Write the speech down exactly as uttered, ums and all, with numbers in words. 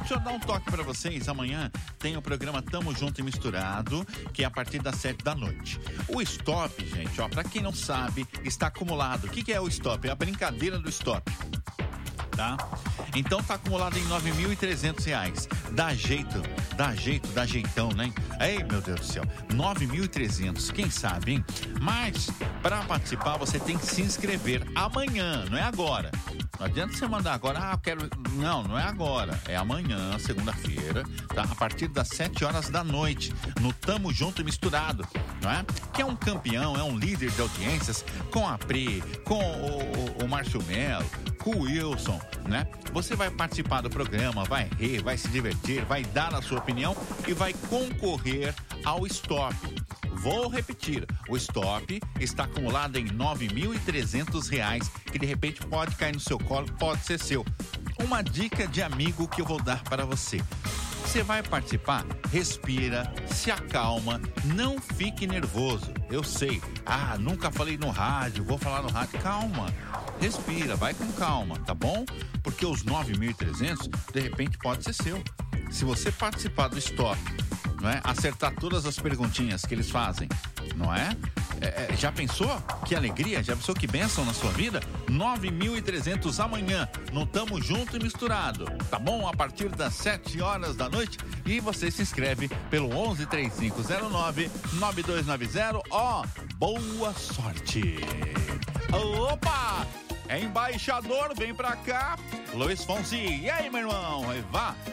deixa eu dar um toque pra vocês. Amanhã tem o programa Tamo Junto e Misturado, que é a partir das sete da noite. O stop, gente, ó, pra quem não sabe, está acumulado. O que, que é o stop? É a brincadeira do stop. Tá? Então tá acumulado em nove mil e trezentos reais. Dá jeito, dá jeito, dá jeitão, né? Ei, meu Deus do céu, nove mil e trezentos, quem sabe, hein? Mas, para participar, você tem que se inscrever amanhã, não é agora. Não adianta você mandar agora, ah, eu quero... Não, não é agora, é amanhã, segunda-feira, tá? A partir das sete horas da noite, no Tamo Junto e Misturado, não é? Que é um campeão, é um líder de audiências, com a Pri, com o, o, o Márcio Melo, com o Wilson, né? Você vai participar do programa, vai rir, vai se divertir, vai dar a sua opinião e vai concorrer ao stop. Vou repetir, o stop está acumulado em nove mil e trezentos reais, que de repente pode cair no seu colo, pode ser seu. Uma dica de amigo que eu vou dar para você. Você vai participar? Respira, se acalma, não fique nervoso. Eu sei, ah, nunca falei no rádio, vou falar no rádio. Calma, respira, vai com calma, tá bom? Porque os nove mil e trezentos, de repente, pode ser seu. Se você participar do stop, não é? Acertar todas as perguntinhas que eles fazem, não é? É, é já pensou? Que alegria? Já pensou que bênção na sua vida? nove mil e trezentos amanhã, no Tamo Junto e Misturado, tá bom? A partir das sete horas da noite. E você se inscreve pelo onze, três cinco zero nove, nove dois nove zero. Ó, oh, boa sorte! Opa! É embaixador, vem pra cá, Luiz Fonsi. E aí, meu irmão? Vá!